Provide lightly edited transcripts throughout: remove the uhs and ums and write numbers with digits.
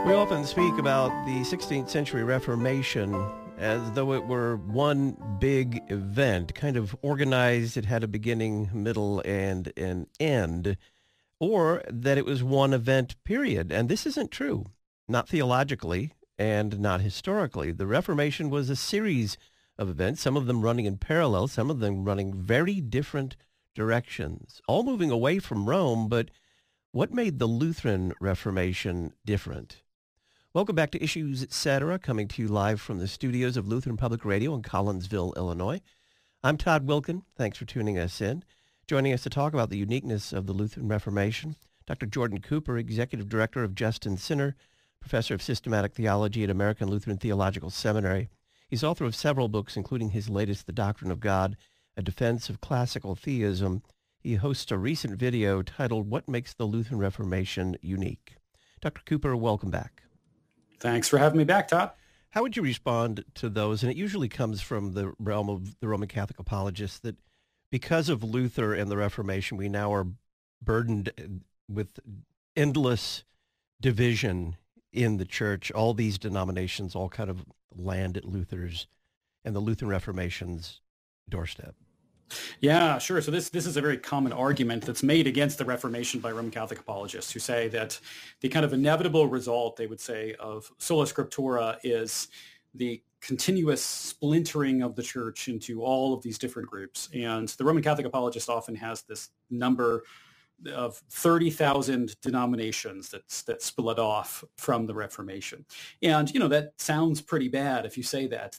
We often speak about the 16th century Reformation as though it were one big event, kind of organized. It had a beginning, middle, and an end, or that it was one event, period. And this isn't true, not theologically and not historically. The Reformation was a series of events, some of them running in parallel, some of them running very different directions, all moving away from Rome. But what made the Lutheran Reformation different? Welcome back to Issues Etc., coming to you live from the studios of Lutheran Public Radio in Collinsville, Illinois. I'm Todd Wilkin. Thanks for tuning us in. Joining us to talk about the uniqueness of the Lutheran Reformation, Dr. Jordan Cooper, Executive Director of Justin Sinner, Professor of Systematic Theology at American Lutheran Theological Seminary. He's author of several books, including his latest, The Doctrine of God, A Defense of Classical Theism. He hosts a recent video titled, What Makes the Lutheran Reformation Unique? Dr. Cooper, welcome back. Thanks for having me back, Todd. How would you respond to those? And it usually comes from the realm of the Roman Catholic apologists that because of Luther and the Reformation, we now are burdened with endless division in the church. All these denominations all kind of land at Luther's and the Lutheran Reformation's doorstep. Yeah, sure. So this is a very common argument that's made against the Reformation by Roman Catholic apologists who say that the kind of inevitable result, they would say, of sola scriptura is the continuous splintering of the church into all of these different groups. And the Roman Catholic apologist often has this number of 30,000 denominations that split off from the Reformation. And, that sounds pretty bad if you say that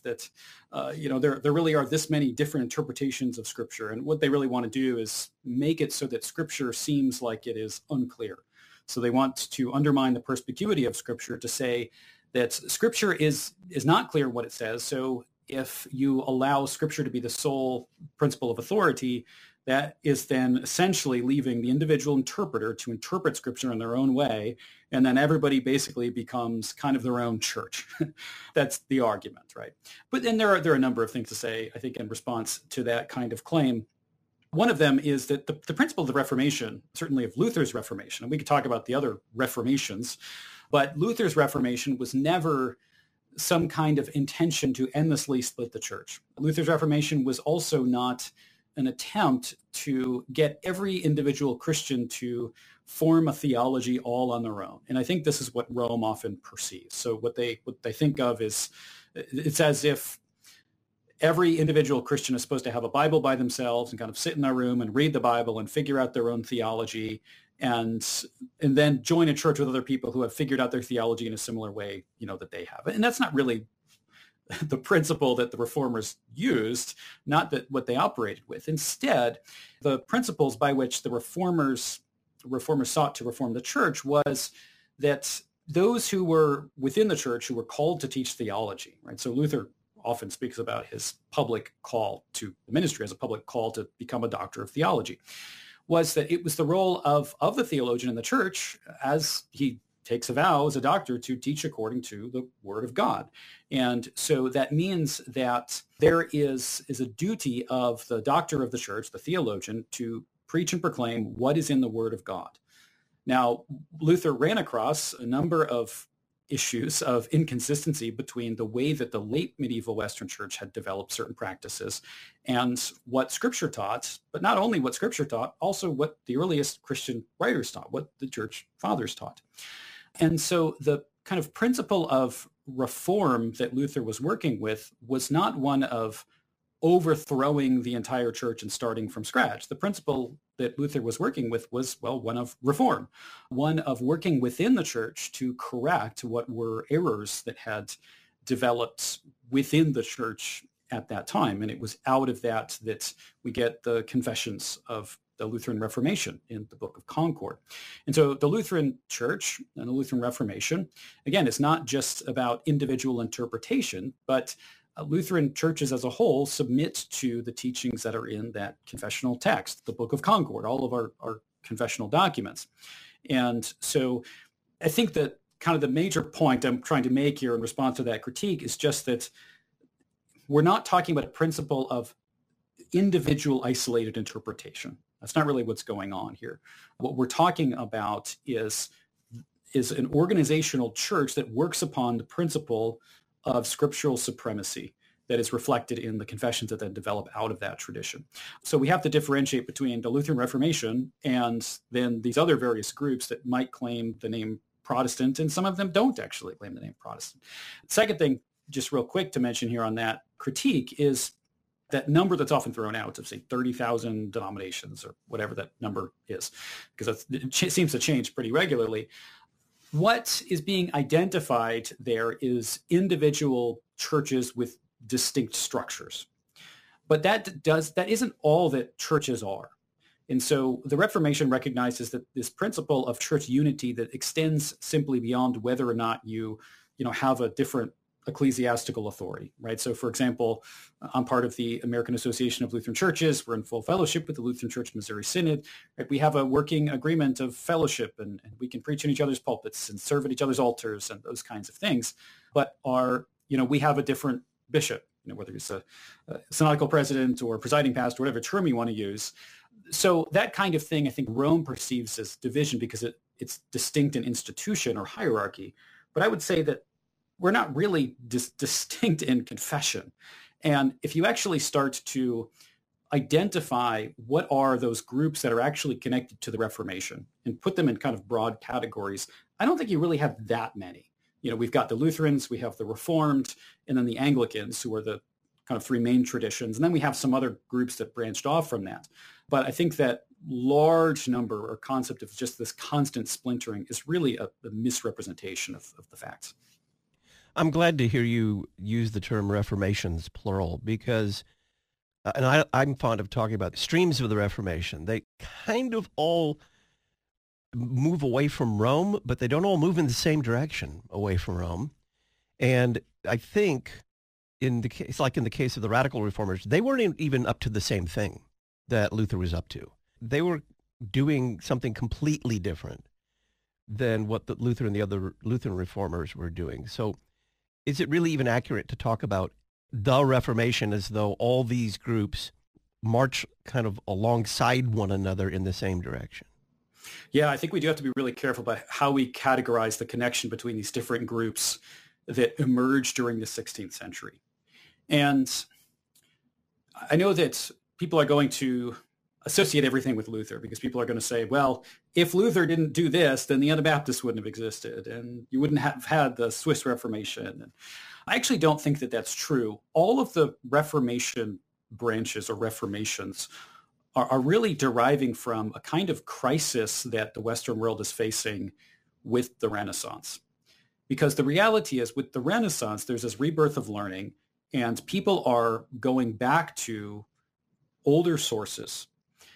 there really are this many different interpretations of Scripture. And what they really want to do is make it so that Scripture seems like it is unclear. So they want to undermine the perspicuity of Scripture to say that Scripture is not clear what it says. So if you allow Scripture to be the sole principle of authority, that is then essentially leaving the individual interpreter to interpret Scripture in their own way, and then everybody basically becomes kind of their own church. That's the argument, right? But then there are a number of things to say, I think, in response to that kind of claim. One of them is that the principle of the Reformation, certainly of Luther's Reformation, and we could talk about the other Reformations, but Luther's Reformation was never some kind of intention to endlessly split the church. Luther's Reformation was also not an attempt to get every individual Christian to form a theology all on their own. And I think this is what Rome often perceives. So what they think of is, it's as if every individual Christian is supposed to have a Bible by themselves and kind of sit in their room and read the Bible and figure out their own theology and then join a church with other people who have figured out their theology in a similar way, that they have. And that's not really the principle that the reformers used, not that what they operated with. Instead, the principles by which the reformers sought to reform the church was that those who were within the church who were called to teach theology, right? So Luther often speaks about his public call to the ministry as a public call to become a doctor of theology, was that it was the role of the theologian in the church, as he takes a vow as a doctor, to teach according to the Word of God. And so that means that there is a duty of the doctor of the church, the theologian, to preach and proclaim what is in the Word of God. Now, Luther ran across a number of issues of inconsistency between the way that the late medieval Western Church had developed certain practices and what Scripture taught, but not only what Scripture taught, also what the earliest Christian writers taught, what the church fathers taught. And so the kind of principle of reform that Luther was working with was not one of overthrowing the entire church and starting from scratch. The principle that Luther was working with was, one of reform, one of working within the church to correct what were errors that had developed within the church at that time. And it was out of that we get the confessions of the Lutheran Reformation in the Book of Concord. And so the Lutheran Church and the Lutheran Reformation, again, is not just about individual interpretation, but Lutheran churches as a whole submit to the teachings that are in that confessional text, the Book of Concord, all of our confessional documents. And so I think that kind of the major point I'm trying to make here in response to that critique is just that we're not talking about a principle of individual isolated interpretation. That's not really what's going on here. What we're talking about is is an organizational church that works upon the principle of scriptural supremacy that is reflected in the confessions that then develop out of that tradition. So we have to differentiate between the Lutheran Reformation and then these other various groups that might claim the name Protestant, and some of them don't actually claim the name Protestant. Second thing, just real quick to mention here on that critique, is that number that's often thrown out of, say, 30,000 denominations or whatever that number is, because it seems to change pretty regularly. What is being identified there is individual churches with distinct structures. But that isn't all that churches are. And so the Reformation recognizes that this principle of church unity that extends simply beyond whether or not you have a different ecclesiastical authority, right? So for example, I'm part of the American Association of Lutheran Churches. We're in full fellowship with the Lutheran Church Missouri Synod. Right? We have a working agreement of fellowship, and we can preach in each other's pulpits and serve at each other's altars and those kinds of things. But we have a different bishop, whether it's a synodical president or presiding pastor, whatever term you want to use. So that kind of thing, I think Rome perceives as division because it's distinct in institution or hierarchy. But I would say that we're not really distinct in confession. And if you actually start to identify what are those groups that are actually connected to the Reformation and put them in kind of broad categories, I don't think you really have that many. We've got the Lutherans, we have the Reformed, and then the Anglicans, who are the kind of three main traditions. And then we have some other groups that branched off from that. But I think that large number or concept of just this constant splintering is really a misrepresentation of the facts. I'm glad to hear you use the term Reformations, plural, because, and I'm fond of talking about streams of the Reformation. They kind of all move away from Rome, but they don't all move in the same direction away from Rome. And I think in the case of the radical reformers, they weren't even up to the same thing that Luther was up to. They were doing something completely different than what the Luther and the other Lutheran reformers were doing. So is it really even accurate to talk about the Reformation as though all these groups march kind of alongside one another in the same direction? Yeah, I think we do have to be really careful about how we categorize the connection between these different groups that emerged during the 16th century. And I know that people are going to associate everything with Luther because people are going to say, well, if Luther didn't do this, then the Anabaptists wouldn't have existed and you wouldn't have had the Swiss Reformation. And I actually don't think that that's true. All of the Reformation branches or reformations are really deriving from a kind of crisis that the Western world is facing with the Renaissance. Because the reality is with the Renaissance, there's this rebirth of learning and people are going back to older sources.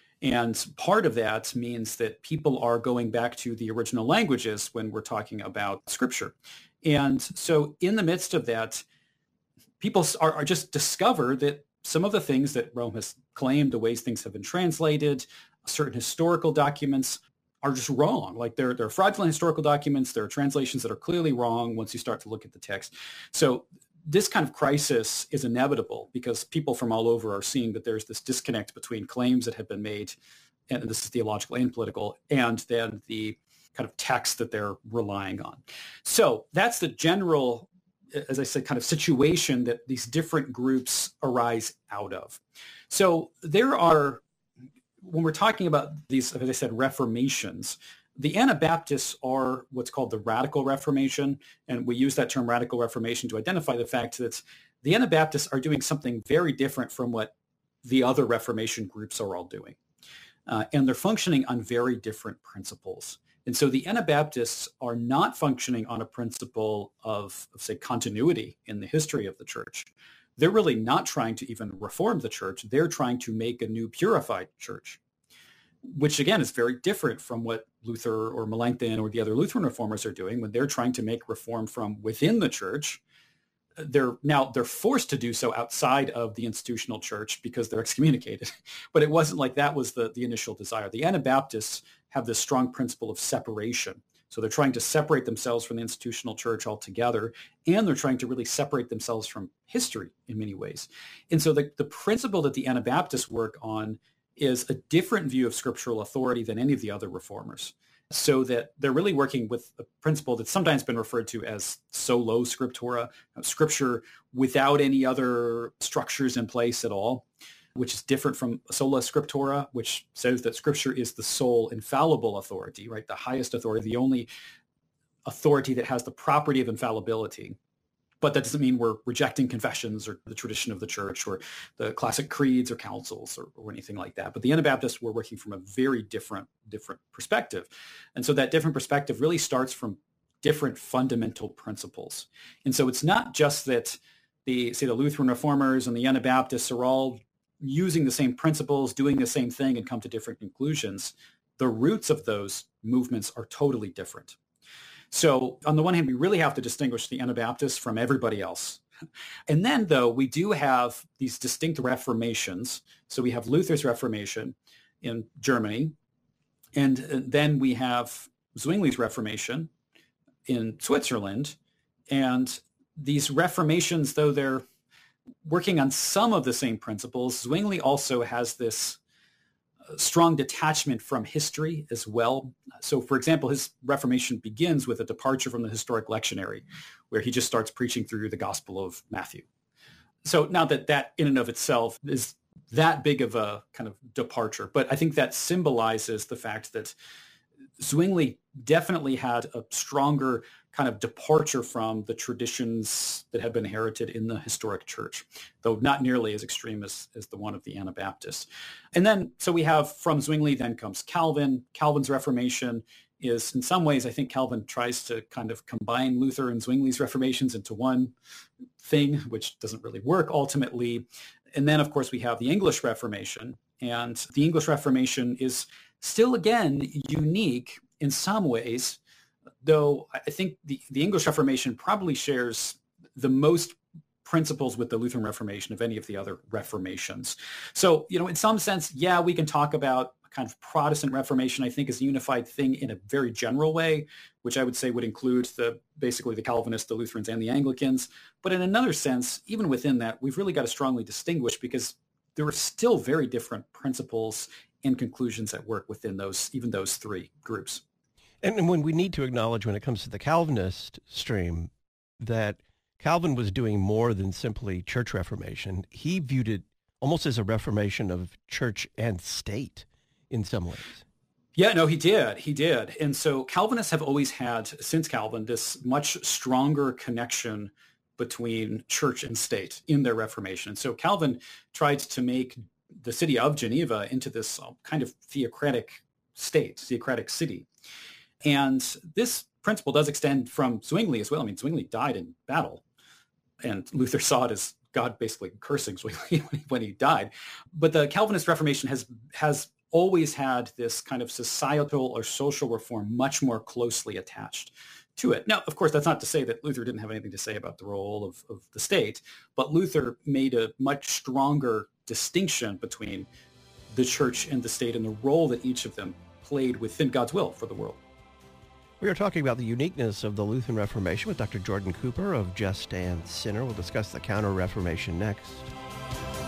And part of that means that people are going back to the original languages when we're talking about Scripture. And so in the midst of that, people are just discover that some of the things that Rome has claimed, the ways things have been translated, certain historical documents are just wrong. Like they're fraudulent historical documents. There are translations that are clearly wrong once you start to look at the text. So this kind of crisis is inevitable because people from all over are seeing that there's this disconnect between claims that have been made, and this is theological and political, and then the kind of text that they're relying on. So that's the general, as I said, kind of situation that these different groups arise out of. So there are, when we're talking about these, as I said, reformations, the Anabaptists are what's called the Radical Reformation, and we use that term Radical Reformation to identify the fact that the Anabaptists are doing something very different from what the other Reformation groups are all doing. And they're functioning on very different principles. And so the Anabaptists are not functioning on a principle of say, continuity in the history of the church. They're really not trying to even reform the church. They're trying to make a new purified church, which again is very different from what Luther or Melanchthon or the other Lutheran reformers are doing when they're trying to make reform from within the church. They're forced to do so outside of the institutional church because they're excommunicated. But it wasn't like that was the initial desire. The Anabaptists have this strong principle of separation. So they're trying to separate themselves from the institutional church altogether, and they're trying to really separate themselves from history in many ways. And so the principle that the Anabaptists work on is a different view of scriptural authority than any of the other reformers. so that they're really working with a principle that's sometimes been referred to as solo scriptura, scripture without any other structures in place at all, which is different from sola scriptura, which says that scripture is the sole infallible authority, right? The highest authority, the only authority that has the property of infallibility. But that doesn't mean we're rejecting confessions or the tradition of the church or the classic creeds or councils or anything like that. But the Anabaptists were working from a very different perspective. And so that different perspective really starts from different fundamental principles. And so it's not just that the Lutheran Reformers and the Anabaptists are all using the same principles, doing the same thing, and come to different conclusions. The roots of those movements are totally different. So on the one hand, we really have to distinguish the Anabaptists from everybody else. And then, though, we do have these distinct reformations. So we have Luther's Reformation in Germany, and then we have Zwingli's Reformation in Switzerland. And these reformations, though they're working on some of the same principles, Zwingli also has this strong detachment from history as well. So, for example, his Reformation begins with a departure from the historic lectionary, where he just starts preaching through the Gospel of Matthew. So now that in and of itself is that big of a kind of departure, but I think that symbolizes the fact that Zwingli definitely had a stronger kind of departure from the traditions that had been inherited in the historic church, though not nearly as extreme as the one of the Anabaptists. And then, so we have from Zwingli, then comes Calvin. Calvin's Reformation is, in some ways, I think Calvin tries to kind of combine Luther and Zwingli's Reformations into one thing, which doesn't really work ultimately. And then, of course, we have the English Reformation. And the English Reformation is still, again, unique in some ways, though I think the English Reformation probably shares the most principles with the Lutheran Reformation of any of the other Reformations. So, in some sense, yeah, we can talk about a kind of Protestant Reformation, I think, as a unified thing in a very general way, which I would say would include basically the Calvinists, the Lutherans, and the Anglicans. But in another sense, even within that, we've really got to strongly distinguish, because there are still very different principles and conclusions at work within even those three groups. And when we need to acknowledge, when it comes to the Calvinist stream, that Calvin was doing more than simply church reformation. He viewed it almost as a reformation of church and state in some ways. Yeah, no, he did. And so Calvinists have always had, since Calvin, this much stronger connection between church and state in their Reformation. And so Calvin tried to make the city of Geneva into this kind of theocratic city. And this principle does extend from Zwingli as well. I mean, Zwingli died in battle, and Luther saw it as God basically cursing Zwingli when he died. But the Calvinist Reformation has always had this kind of societal or social reform much more closely attached to it. Now, of course, that's not to say that Luther didn't have anything to say about the role of the state, but Luther made a much stronger distinction between the church and the state and the role that each of them played within God's will for the world. We are talking about the uniqueness of the Lutheran Reformation with Dr. Jordan Cooper of Just and Sinner. We'll discuss the Counter-Reformation next.